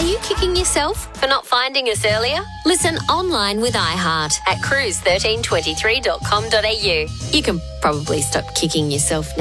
Are you kicking yourself for not finding us earlier? Listen online with iHeart at cruise1323.com.au. You can probably stop kicking yourself now.